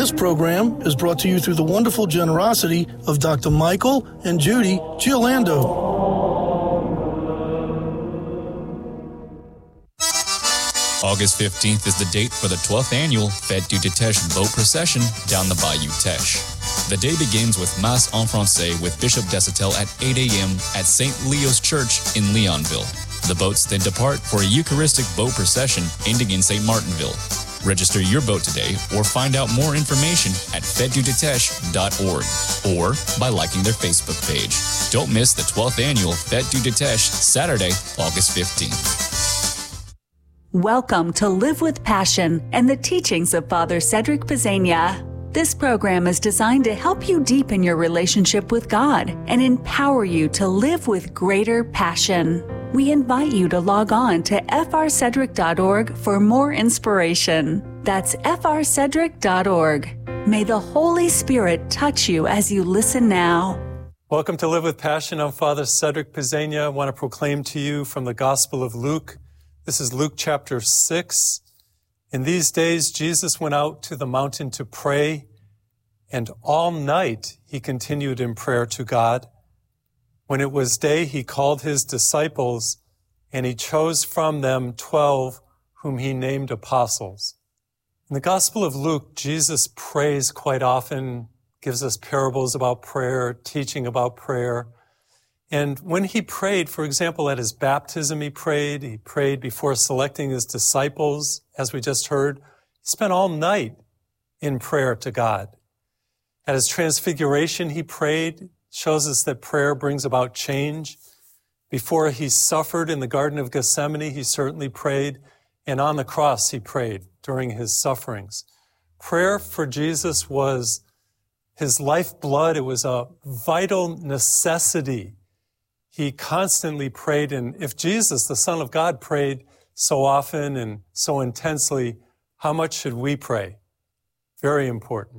This program is brought to you through the wonderful generosity of Dr. Michael and Judy Giolando. August 15th is the date for the 12th annual Fête du Teche boat procession down the Bayou Teche. The day begins with Mass en Francais with Bishop Desautels at 8 a.m. at St. Leo's Church in Leonville. The boats then depart for a Eucharistic boat procession ending in St. Martinville. Register your boat today or find out more information at fetedudeteche.org or by liking their Facebook page. Don't miss the 12th annual Fête du Teche, Saturday, August 15th. Welcome to Live with Passion and the teachings of Father Cedric Pizzania. This program is designed to help you deepen your relationship with God and empower you to live with greater passion. We invite you to log on to frcedric.org for more inspiration. That's frcedric.org. May the Holy Spirit touch you as you listen now. Welcome to Live with Passion. I'm Father Cedric Pizzania. I want to proclaim to you from the Gospel of Luke. This is Luke chapter 6. In these days, Jesus went out to the mountain to pray, and all night he continued in prayer to God. When it was day, he called his disciples, and he chose from them 12, whom he named apostles. In the Gospel of Luke, Jesus prays quite often, gives us parables about prayer, teaching about prayer. And when he prayed, for example, at his baptism, he prayed before selecting his disciples, as we just heard. He spent all night in prayer to God. At his transfiguration, he prayed, shows us that prayer brings about change. Before he suffered in the Garden of Gethsemane, he certainly prayed. And on the cross, he prayed during his sufferings. Prayer for Jesus was his lifeblood. It was a vital necessity. He constantly prayed, and if Jesus, the Son of God, prayed so often and so intensely, how much should we pray? Very important.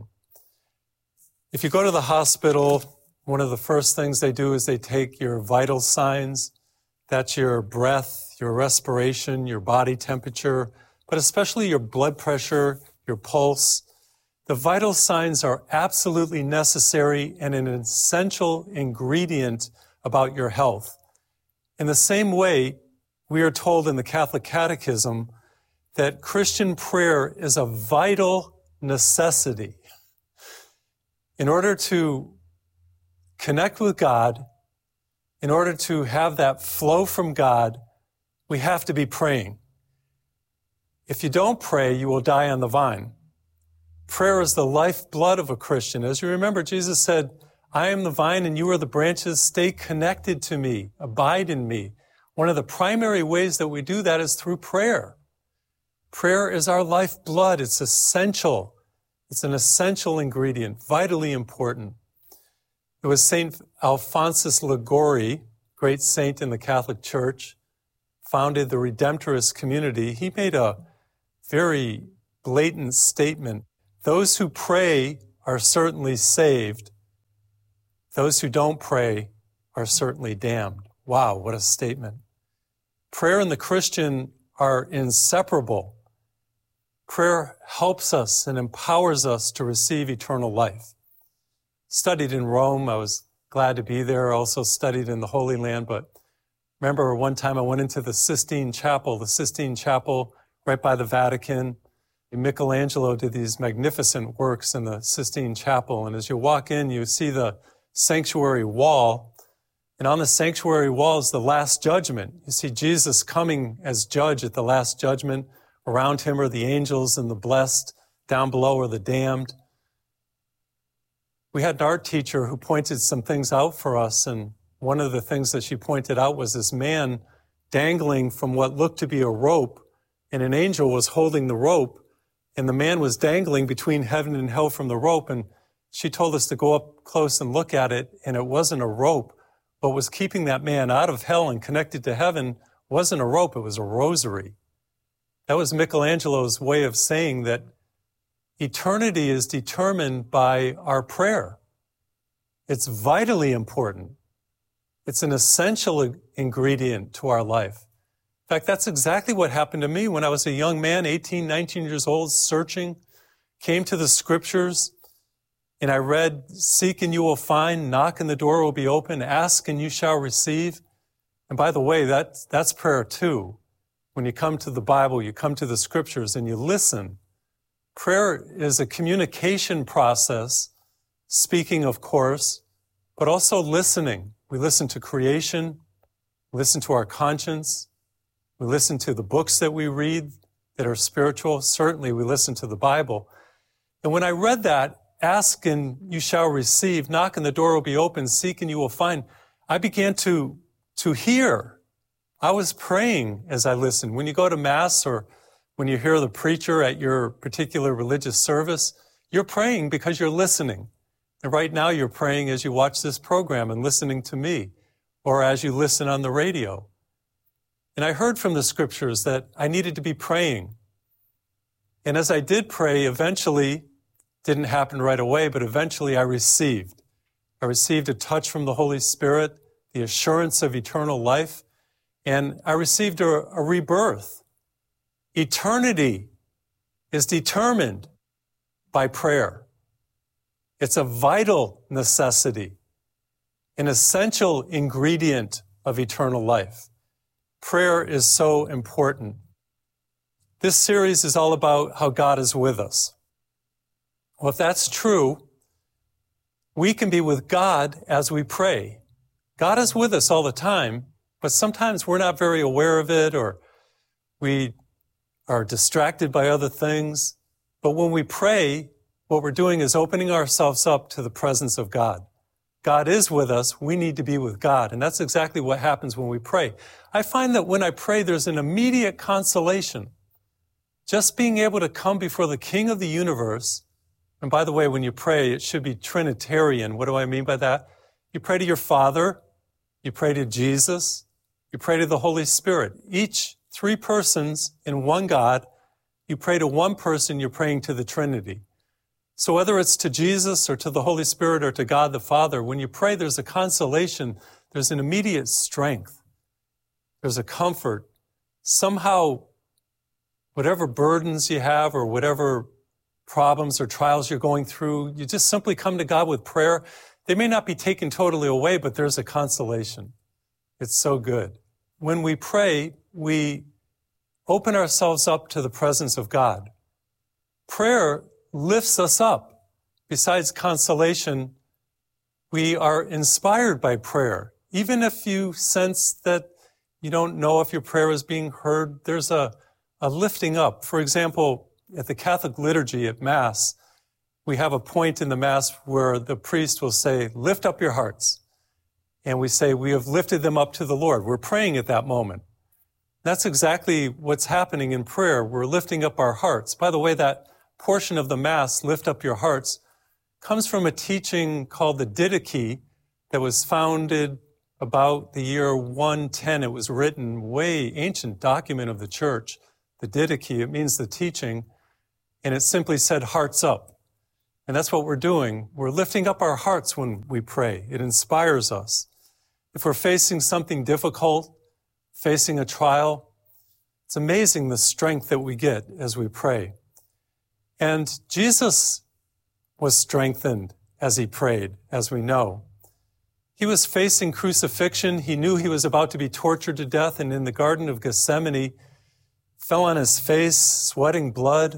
If you go to the hospital, one of the first things they do is they take your vital signs. That's your breath, your respiration, your body temperature, but especially your blood pressure, your pulse. The vital signs are absolutely necessary and an essential ingredient about your health. In the same way, we are told in the Catholic Catechism that Christian prayer is a vital necessity. In order to connect with God, in order to have that flow from God, we have to be praying. If you don't pray, you will die on the vine. Prayer is the lifeblood of a Christian. As you remember, Jesus said, I am the vine and you are the branches. Stay connected to me. Abide in me. One of the primary ways that we do that is through prayer. Prayer is our lifeblood. It's essential. It's an essential ingredient, vitally important. It was St. Alphonsus Liguori, great saint in the Catholic Church, founded the Redemptorist community. He made a very blatant statement. Those who pray are certainly saved. Those who don't pray are certainly damned. Wow, what a statement. Prayer and the Christian are inseparable. Prayer helps us and empowers us to receive eternal life. Studied in Rome. I was glad to be there. I also studied in the Holy Land. But remember one time I went into the Sistine Chapel right by the Vatican. Michelangelo did these magnificent works in the Sistine Chapel. And as you walk in, you see the sanctuary wall, and on the sanctuary wall is the Last Judgment. You see Jesus coming as judge at the Last Judgment. Around him are the angels and the blessed. Down below are the damned. We had an art teacher who pointed some things out for us, and one of the things that she pointed out was this man dangling from what looked to be a rope, and an angel was holding the rope, and the man was dangling between heaven and hell from the rope, and she told us to go up close and look at it, and it wasn't a rope. What was keeping that man out of hell and connected to heaven wasn't a rope, it was a rosary. That was Michelangelo's way of saying that eternity is determined by our prayer. It's vitally important. It's an essential ingredient to our life. In fact, that's exactly what happened to me when I was a young man, 18, 19 years old, searching, came to the scriptures and I read, seek and you will find, knock and the door will be open, ask and you shall receive. And by the way, that's prayer too. When you come to the Bible, you come to the scriptures and you listen. Prayer is a communication process, speaking, of course, but also listening. We listen to creation, we listen to our conscience, we listen to the books that we read that are spiritual. Certainly we listen to the Bible. And when I read that, ask and you shall receive, knock and the door will be open, seek and you will find, I began to hear. I was praying as I listened. When you go to Mass or when you hear the preacher at your particular religious service, you're praying because you're listening. And right now you're praying as you watch this program and listening to me, or as you listen on the radio. And I heard from the scriptures that I needed to be praying. And as I did pray, eventually, didn't happen right away, but eventually I received a touch from the Holy Spirit, the assurance of eternal life, and I received a rebirth. Eternity is determined by prayer. It's a vital necessity, an essential ingredient of eternal life. Prayer is so important. This series is all about how God is with us. Well, if that's true, we can be with God as we pray. God is with us all the time, but sometimes we're not very aware of it, or we are distracted by other things. But when we pray, what we're doing is opening ourselves up to the presence of God. God is with us. We need to be with God. And that's exactly what happens when we pray. I find that when I pray, there's an immediate consolation. Just being able to come before the King of the universe. And by the way, when you pray, it should be Trinitarian. What do I mean by that? You pray to your Father, you pray to Jesus, you pray to the Holy Spirit. Each three persons in one God. You pray to one person, you're praying to the Trinity. So whether it's to Jesus or to the Holy Spirit or to God the Father, when you pray, there's a consolation, there's an immediate strength, there's a comfort. Somehow, whatever burdens you have or whatever problems or trials you're going through, you just simply come to God with prayer. They may not be taken totally away, but there's a consolation. It's so good. When we pray, we open ourselves up to the presence of God. Prayer lifts us up. Besides consolation, we are inspired by prayer. Even if you sense that you don't know if your prayer is being heard, there's a lifting up. For example, at the Catholic liturgy at Mass, we have a point in the Mass where the priest will say, lift up your hearts. And we say, we have lifted them up to the Lord. We're praying at that moment. That's exactly what's happening in prayer. We're lifting up our hearts. By the way, that portion of the Mass, lift up your hearts, comes from a teaching called the Didache that was founded about the year 110. It was written, way ancient document of the church, the Didache. It means the teaching, and it simply said hearts up. And that's what we're doing. We're lifting up our hearts when we pray. It inspires us. If we're facing something difficult, facing a trial, it's amazing the strength that we get as we pray. And Jesus was strengthened as he prayed, as we know. He was facing crucifixion. He knew he was about to be tortured to death, and in the Garden of Gethsemane, fell on his face, sweating blood.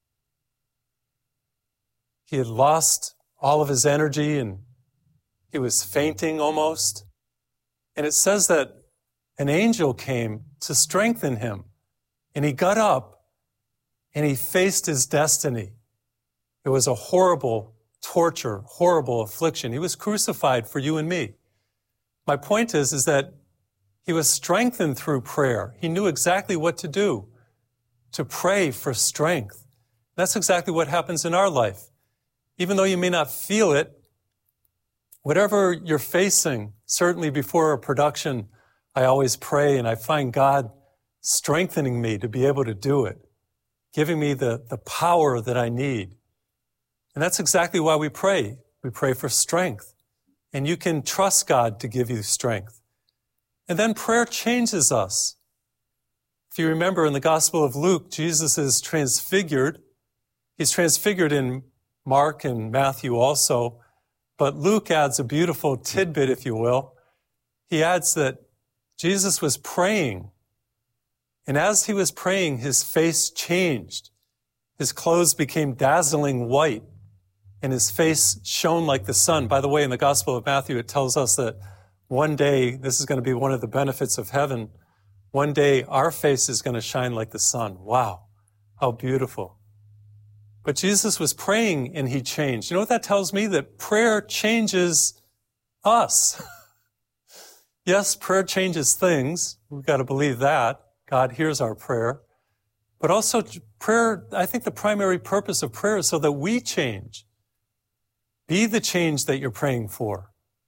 He had lost all of his energy, and he was fainting almost. And it says that an angel came to strengthen him, and he got up and he faced his destiny. It was a horrible torture, horrible affliction. He was crucified for you and me. My point is that he was strengthened through prayer. He knew exactly what to do, to pray for strength. That's exactly what happens in our life. Even though you may not feel it, whatever you're facing, certainly before a production, I always pray and I find God strengthening me to be able to do it, giving me the power that I need. And that's exactly why we pray. We pray for strength. And you can trust God to give you strength. And then prayer changes us. If you remember in the Gospel of Luke, Jesus is transfigured. He's transfigured in Mark and Matthew also, but Luke adds a beautiful tidbit, if you will. He adds that Jesus was praying, and as he was praying, his face changed. His clothes became dazzling white, and his face shone like the sun. By the way, in the Gospel of Matthew, it tells us that one day, this is going to be one of the benefits of heaven, one day our face is going to shine like the sun. Wow, how beautiful. But Jesus was praying and he changed. You know what that tells me? That prayer changes us. Yes, prayer changes things. We've got to believe that. God hears our prayer. But also prayer, I think the primary purpose of prayer is so that we change. Be the change that you're praying for.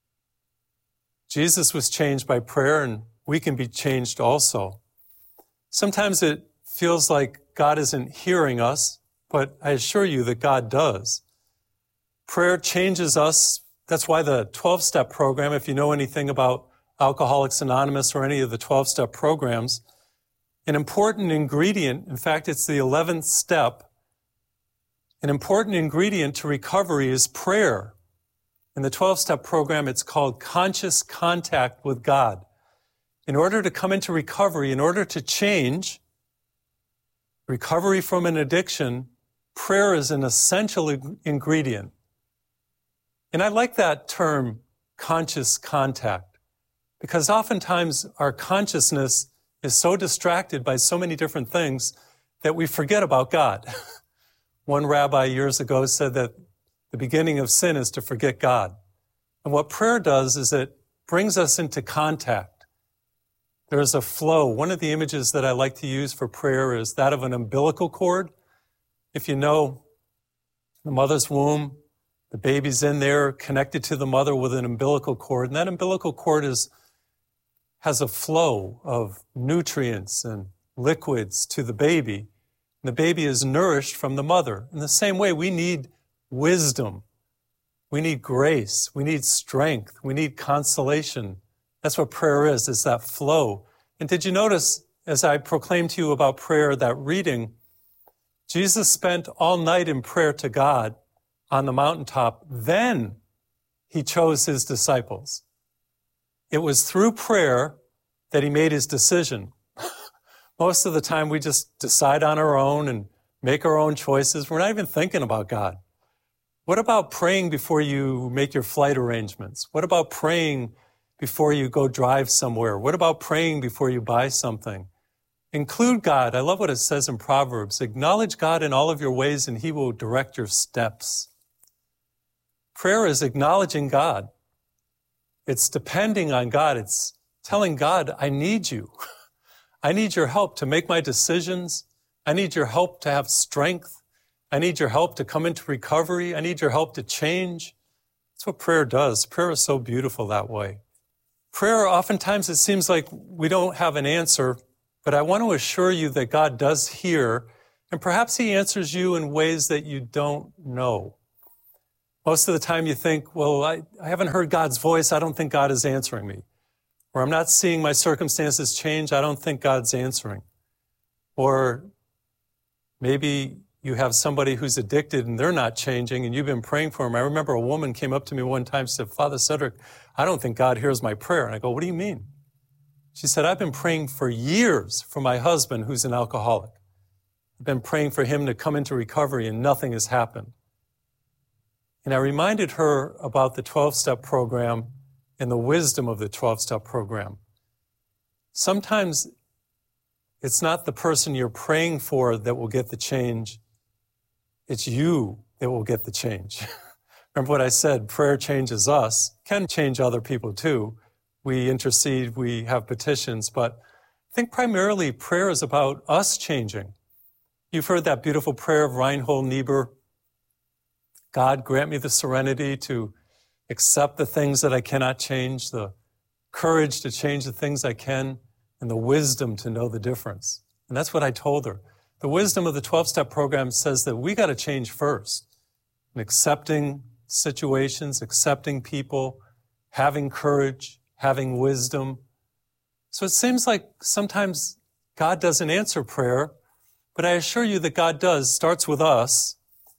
Jesus was changed by prayer, and we can be changed also. Sometimes it feels like God isn't hearing us, but I assure you that God does. Prayer changes us. That's why the 12-step program, if you know anything about Alcoholics Anonymous or any of the 12-step programs, an important ingredient, in fact, it's the 11th step, an important ingredient to recovery is prayer. In the 12-step program, it's called conscious contact with God. In order to come into recovery, in order to change, recovery from an addiction, prayer is an essential ingredient. And I like that term, conscious contact, because oftentimes our consciousness is so distracted by so many different things that we forget about God. One rabbi years ago said that the beginning of sin is to forget God. And what prayer does is it brings us into contact. There is a flow. One of the images that I like to use for prayer is that of an umbilical cord. If you know the mother's womb, the baby's in there connected to the mother with an umbilical cord, and that umbilical cord has a flow of nutrients and liquids to the baby. And the baby is nourished from the mother. In the same way, we need wisdom. We need grace. We need strength. We need consolation. That's what prayer is. It's that flow. And did you notice, as I proclaimed to you about prayer, that reading, Jesus spent all night in prayer to God on the mountaintop. Then he chose his disciples. It was through prayer that he made his decision. Most of the time we just decide on our own and make our own choices. We're not even thinking about God. What about praying before you make your flight arrangements? What about praying before you go drive somewhere? What about praying before you buy something? Include God. I love what it says in Proverbs. Acknowledge God in all of your ways and he will direct your steps. Prayer is acknowledging God. It's depending on God. It's telling God, I need you. I need your help to make my decisions. I need your help to have strength. I need your help to come into recovery. I need your help to change. That's what prayer does. Prayer is so beautiful that way. Prayer, oftentimes it seems like we don't have an answer, but I want to assure you that God does hear, and perhaps he answers you in ways that you don't know. Most of the time you think, well, I haven't heard God's voice. I don't think God is answering me. Or I'm not seeing my circumstances change. I don't think God's answering. Or maybe you have somebody who's addicted and they're not changing and you've been praying for them. I remember a woman came up to me one time and said, Father Cedric, I don't think God hears my prayer. And I go, what do you mean? She said, I've been praying for years for my husband who's an alcoholic. I've been praying for him to come into recovery and nothing has happened. And I reminded her about the 12-step program and the wisdom of the 12-step program. Sometimes it's not the person you're praying for that will get the change. It's you that will get the change. Remember what I said, prayer changes us, can change other people too. We intercede, we have petitions, but I think primarily prayer is about us changing. You've heard that beautiful prayer of Reinhold Niebuhr. God, grant me the serenity to accept the things that I cannot change, the courage to change the things I can, and the wisdom to know the difference. And that's what I told her. The wisdom of the 12-step program says that we got to change first in accepting situations, accepting people, having courage, having wisdom. So it seems like sometimes God doesn't answer prayer, but I assure you that God does. Starts with us.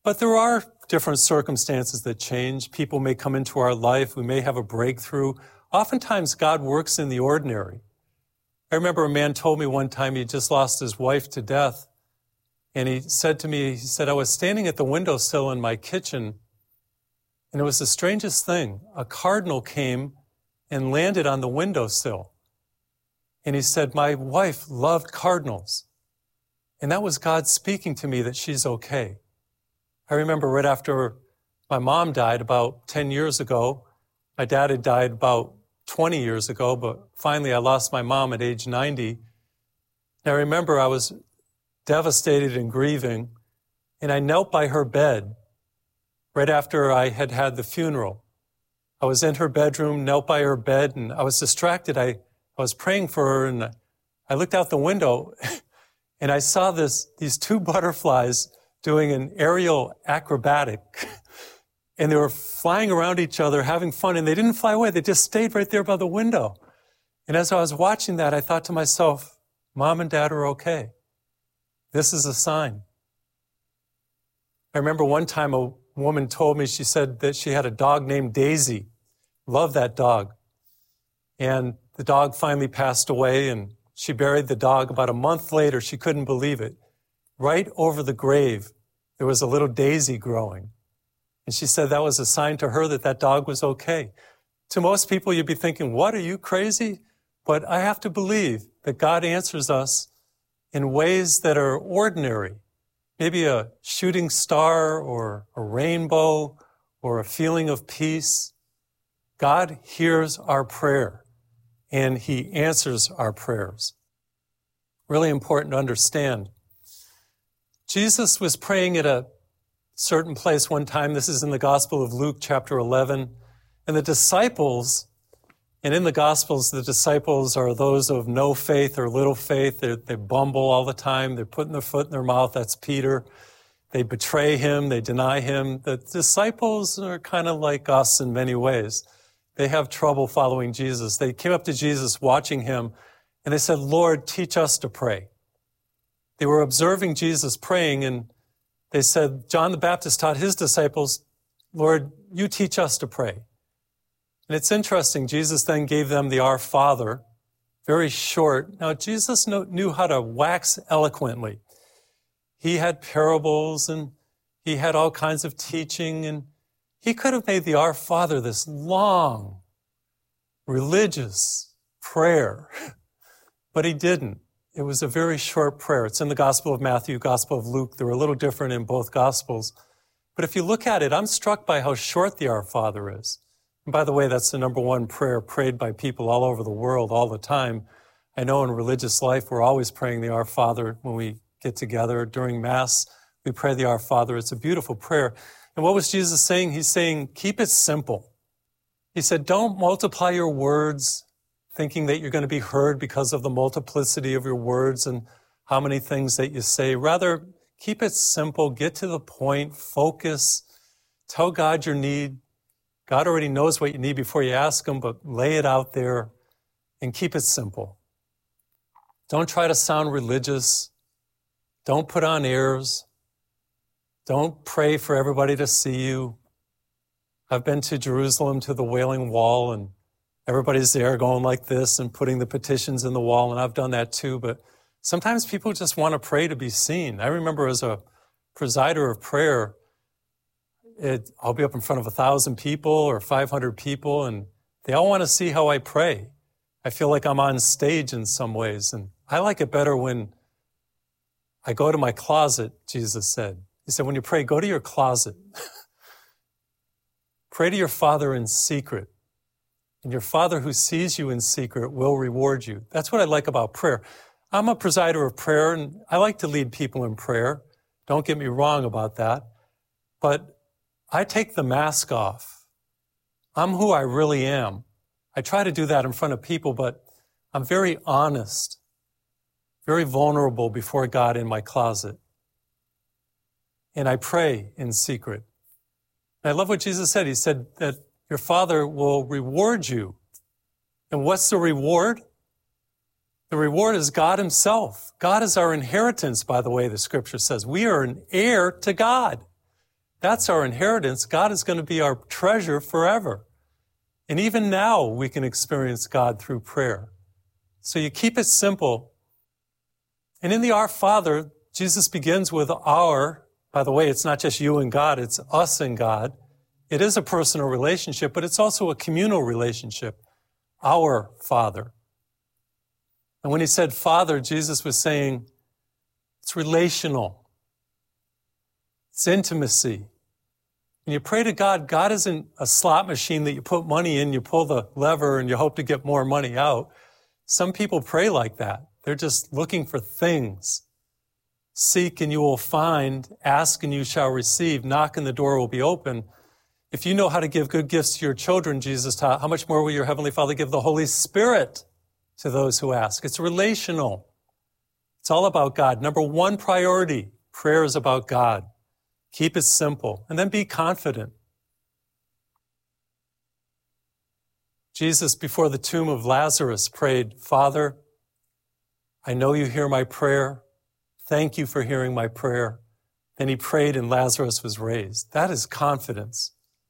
But there are different circumstances that change. People may come into our life. We may have a breakthrough. Oftentimes, God works in the ordinary. I remember a man told me one time he just lost his wife to death. And he said to me, I was standing at the windowsill in my kitchen, and it was the strangest thing. A cardinal came and landed on the windowsill. And he said, my wife loved cardinals. And that was God speaking to me that she's okay. I remember right after my mom died about 10 years ago, my dad had died about 20 years ago, but finally I lost my mom at age 90. And I remember I was devastated and grieving, and I knelt by her bed right after I had had the funeral. I was in her bedroom, knelt by her bed, and I was distracted. I was praying for her, and I looked out the window, and I saw these two butterflies doing an aerial acrobatic, and they were flying around each other, having fun, and they didn't fly away. They just stayed right there by the window. And as I was watching that, I thought to myself, Mom and Dad are okay. This is a sign. I remember one time a woman told me, she said that she had a dog named Daisy. Loved that dog. And the dog finally passed away, and she buried the dog. About a month later, she couldn't believe it. Right over the grave, there was a little daisy growing. And she said that was a sign to her that that dog was okay. To most people, you'd be thinking, what, are you crazy? But I have to believe that God answers us in ways that are ordinary. Maybe a shooting star or a rainbow or a feeling of peace. God hears our prayer and he answers our prayers. Really important to understand. Jesus was praying at a certain place one time. This is in the Gospel of Luke, chapter 11. And the disciples, and in the Gospels, the disciples are those of no faith or little faith. They bumble all the time. They're putting their foot in their mouth. That's Peter. They betray him. They deny him. The disciples are kind of like us in many ways. They have trouble following Jesus. They came up to Jesus watching him, and they said, Lord, teach us to pray. They were observing Jesus praying, and they said, John the Baptist taught his disciples, Lord, you teach us to pray. And it's interesting, Jesus then gave them the Our Father, very short. Now, Jesus knew how to wax eloquently. He had parables, and he had all kinds of teaching, and he could have made the Our Father this long, religious prayer, but he didn't. It was a very short prayer. It's in the Gospel of Matthew, Gospel of Luke. They're a little different in both Gospels. But if you look at it, I'm struck by how short the Our Father is. And by the way, that's the number one prayer prayed by people all over the world all the time. I know in religious life, we're always praying the Our Father when we get together. During Mass, we pray the Our Father. It's a beautiful prayer. And what was Jesus saying? He's saying, keep it simple. He said, don't multiply your words, thinking that you're going to be heard because of the multiplicity of your words and how many things that you say. Rather, keep it simple, get to the point, focus, tell God your need. God already knows what you need before you ask him, but lay it out there and keep it simple. Don't try to sound religious. Don't put on airs. Don't pray for everybody to see you. I've been to Jerusalem, to the Wailing Wall, and everybody's there going like this and putting the petitions in the wall, and I've done that too. But sometimes people just want to pray to be seen. I remember as a presider of prayer, I'll be up in front of 1,000 people or 500 people, and they all want to see how I pray. I feel like I'm on stage in some ways, and I like it better when I go to my closet, Jesus said. He said, when you pray, go to your closet. Pray to your Father in secret. And your Father who sees you in secret will reward you. That's what I like about prayer. I'm a presider of prayer, and I like to lead people in prayer. Don't get me wrong about that. But I take the mask off. I'm who I really am. I try to do that in front of people, but I'm very honest, very vulnerable before God in my closet. And I pray in secret. And I love what Jesus said. He said that your Father will reward you. And what's the reward? The reward is God himself. God is our inheritance, by the way, the scripture says. We are an heir to God. That's our inheritance. God is going to be our treasure forever. And even now, we can experience God through prayer. So you keep it simple. And in the Our Father, Jesus begins with our. By the way, it's not just you and God, it's us and God. It is a personal relationship, but it's also a communal relationship. Our Father. And when he said Father, Jesus was saying it's relational. It's intimacy. When you pray to God, God isn't a slot machine that you put money in, you pull the lever, and you hope to get more money out. Some people pray like that. They're just looking for things. Seek and you will find, ask and you shall receive, knock and the door will be open. If you know how to give good gifts to your children, Jesus taught, how much more will your Heavenly Father give the Holy Spirit to those who ask? It's relational. It's all about God. Number one priority, prayer is about God. Keep it simple, and then be confident. Jesus, before the tomb of Lazarus, prayed, Father, I know you hear my prayer. Thank you for hearing my prayer. Then he prayed and Lazarus was raised. That is confidence.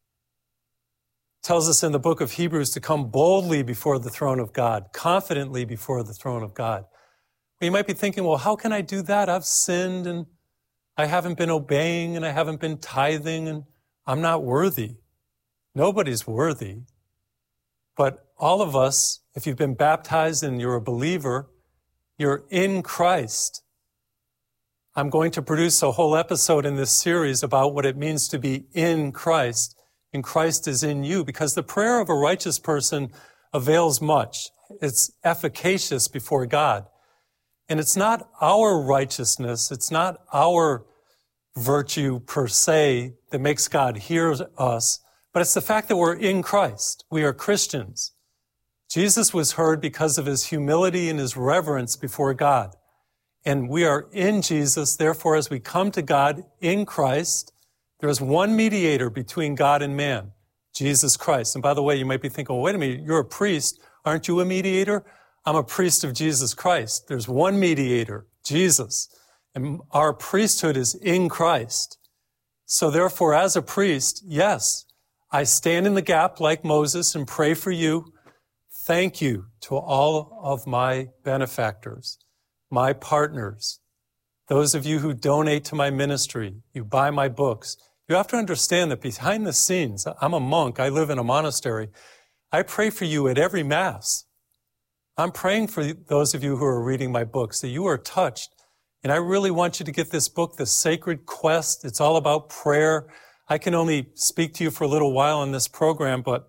It tells us in the book of Hebrews to come boldly before the throne of God, confidently before the throne of God. Well, you might be thinking, well, how can I do that? I've sinned and I haven't been obeying and I haven't been tithing and I'm not worthy. Nobody's worthy. But all of us, if you've been baptized and you're a believer, you're in Christ. I'm going to produce a whole episode in this series about what it means to be in Christ, and Christ is in you, because the prayer of a righteous person avails much. It's efficacious before God. And it's not our righteousness, it's not our virtue per se that makes God hear us, but it's the fact that we're in Christ. We are Christians. Jesus was heard because of his humility and his reverence before God. And we are in Jesus, therefore, as we come to God in Christ, there is one mediator between God and man, Jesus Christ. And by the way, you might be thinking, well, wait a minute, you're a priest. Aren't you a mediator? I'm a priest of Jesus Christ. There's one mediator, Jesus. And our priesthood is in Christ. So therefore, as a priest, yes, I stand in the gap like Moses and pray for you. Thank you to all of my benefactors, my partners, those of you who donate to my ministry, you buy my books. You have to understand that behind the scenes, I'm a monk, I live in a monastery. I pray for you at every Mass. I'm praying for those of you who are reading my books, that you are touched. And I really want you to get this book, The Sacred Quest. It's all about prayer. I can only speak to you for a little while on this program, but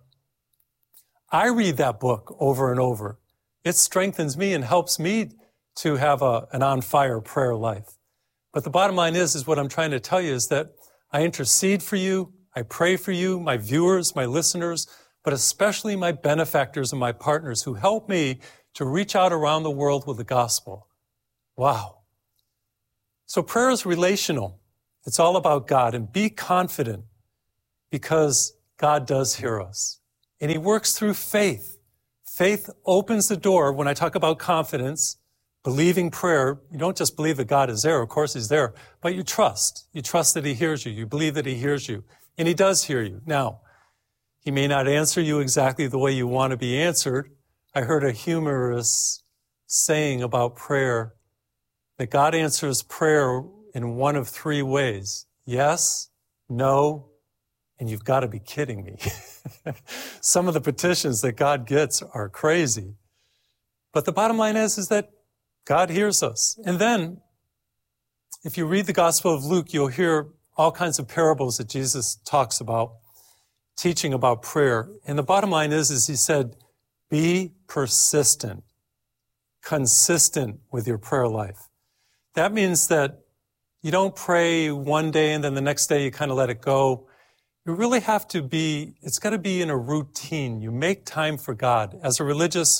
I read that book over and over. It strengthens me and helps me to have an on-fire prayer life. But the bottom line is what I'm trying to tell you is that I intercede for you, I pray for you, my viewers, my listeners, but especially my benefactors and my partners who help me to reach out around the world with the gospel. Wow. So prayer is relational. It's all about God, and be confident because God does hear us. And he works through faith. Faith opens the door. When I talk about confidence, believing prayer, you don't just believe that God is there. Of course he's there, but you trust. You trust that he hears you. You believe that he hears you, and he does hear you. Now, he may not answer you exactly the way you want to be answered. I heard a humorous saying about prayer that God answers prayer in one of three ways. Yes, no, and you've got to be kidding me. Some of the petitions that God gets are crazy. But the bottom line is that God hears us. And then, if you read the Gospel of Luke, you'll hear all kinds of parables that Jesus talks about, teaching about prayer. And the bottom line is he said, be persistent, consistent with your prayer life. That means that you don't pray one day and then the next day you kind of let it go. You really have to it's got to be in a routine. You make time for God. As a religious,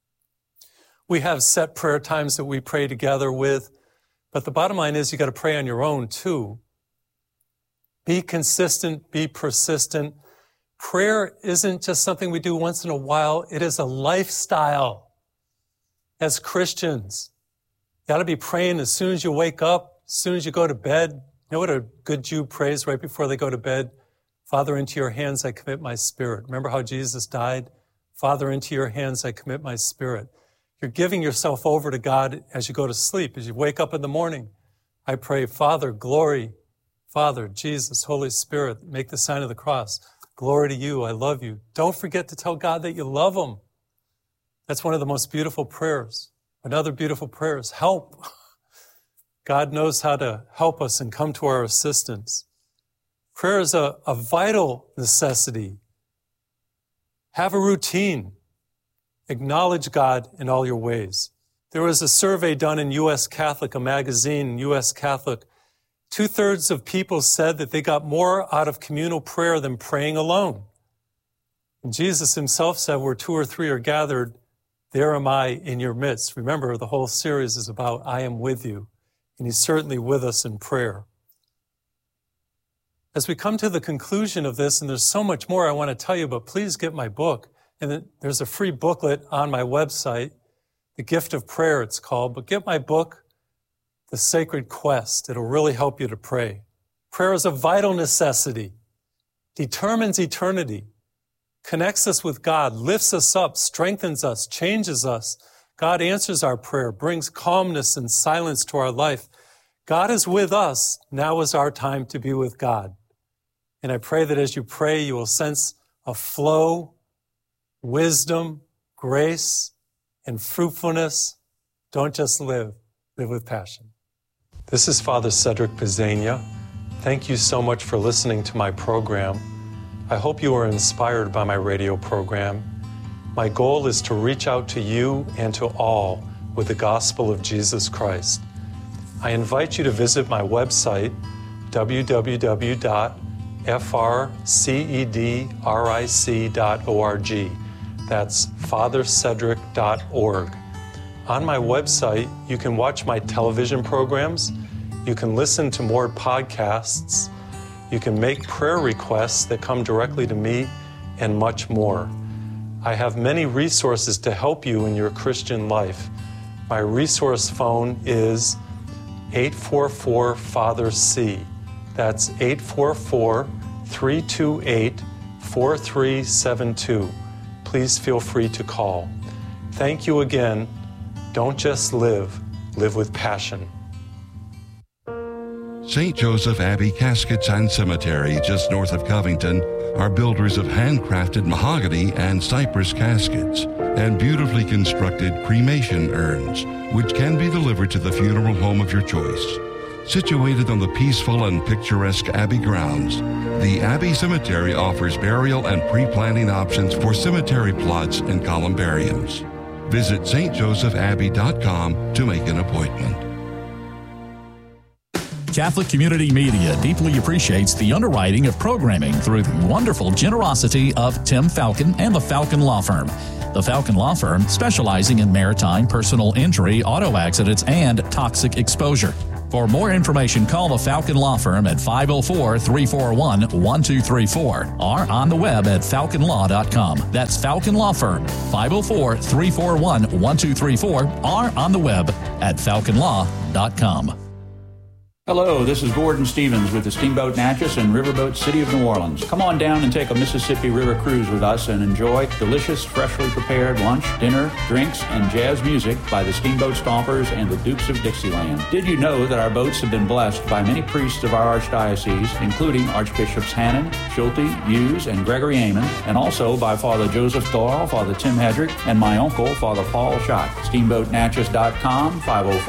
we have set prayer times that we pray together with. But the bottom line is you got to pray on your own too. Be consistent, be persistent. Prayer isn't just something we do once in a while. It is a lifestyle. As Christians, you got to be praying as soon as you wake up, as soon as you go to bed, You know what a good Jew prays right before they go to bed? Father, into your hands I commit my spirit. Remember how Jesus died? Father, into your hands I commit my spirit. You're giving yourself over to God as you go to sleep. As you wake up in the morning, I pray, Father, glory, Father, Jesus, Holy Spirit, make the sign of the cross. Glory to you, I love you. Don't forget to tell God that you love him. That's one of the most beautiful prayers. Another beautiful prayer is help. God knows how to help us and come to our assistance. Prayer is a vital necessity. Have a routine. Acknowledge God in all your ways. There was a survey done in U.S. Catholic, a magazine, U.S. Catholic. 2/3 of people said that they got more out of communal prayer than praying alone. And Jesus himself said, where 2 or 3 are gathered, there am I in your midst. Remember, the whole series is about I am with you. And he's certainly with us in prayer. As we come to the conclusion of this, and there's so much more I want to tell you, but please get my book. And there's a free booklet on my website, The Gift of Prayer it's called. But get my book, The Sacred Quest. It'll really help you to pray. Prayer is a vital necessity, determines eternity, connects us with God, lifts us up, strengthens us, changes us. God answers our prayer, brings calmness and silence to our life. God is with us. Now is our time to be with God. And I pray that as you pray, you will sense a flow, wisdom, grace, and fruitfulness. Don't just live with passion. This is Father Cedric Pisania. Thank you so much for listening to my program. I hope you are inspired by my radio program. My goal is to reach out to you and to all with the gospel of Jesus Christ. I invite you to visit my website, www.frcedric.org. That's fathercedric.org. On my website, you can watch my television programs, you can listen to more podcasts, you can make prayer requests that come directly to me, and much more. I have many resources to help you in your Christian life. My resource phone is 844-FATHER-C. That's 844-328-4372. Please feel free to call. Thank you again. Don't just live, live with passion. St. Joseph Abbey Caskets and Cemetery, just north of Covington, are builders of handcrafted mahogany and cypress caskets and beautifully constructed cremation urns, which can be delivered to the funeral home of your choice. Situated on the peaceful and picturesque Abbey grounds, the Abbey Cemetery offers burial and pre-planning options for cemetery plots and columbariums. Visit stjosephabbey.com to make an appointment. Catholic Community Media deeply appreciates the underwriting of programming through the wonderful generosity of Tim Falcon and the Falcon Law Firm. The Falcon Law Firm specializing in maritime, personal injury, auto accidents, and toxic exposure. For more information, call the Falcon Law Firm at 504-341-1234 or on the web at falconlaw.com. That's Falcon Law Firm, 504-341-1234 or on the web at falconlaw.com. Hello, this is Gordon Stevens with the Steamboat Natchez and Riverboat City of New Orleans. Come on down and take a Mississippi River cruise with us and enjoy delicious, freshly prepared lunch, dinner, drinks, and jazz music by the Steamboat Stompers and the Dukes of Dixieland. Did you know that our boats have been blessed by many priests of our archdiocese, including Archbishops Hannon, Schulte, Hughes, and Gregory Amen, and also by Father Joseph Doyle, Father Tim Hedrick, and my uncle, Father Paul Schott. SteamboatNatchez.com,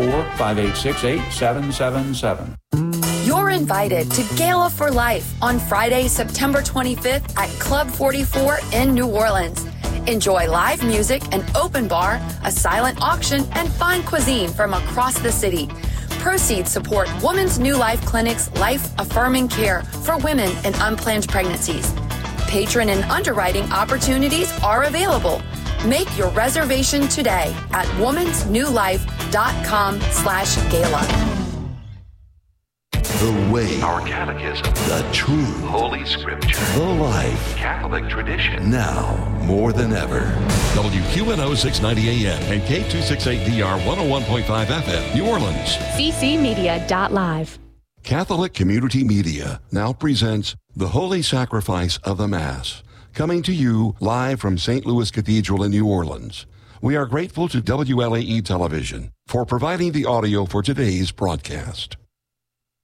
504-586-8777. You're invited to Gala for Life on Friday, September 25th at Club 44 in New Orleans. Enjoy live music, an open bar, a silent auction, and fine cuisine from across the city. Proceeds support Women's New Life Clinic's life-affirming care for women in unplanned pregnancies. Patron and underwriting opportunities are available. Make your reservation today at womensnewlife.com/gala. The way, our catechism, the truth, Holy Scripture, the life, Catholic tradition. Now more than ever. WQNO 690 AM and K268DR 101.5 FM, New Orleans. ccmedia.live. Catholic Community Media now presents The Holy Sacrifice of the Mass, coming to you live from St. Louis Cathedral in New Orleans. We are grateful to WLAE Television for providing the audio for today's broadcast.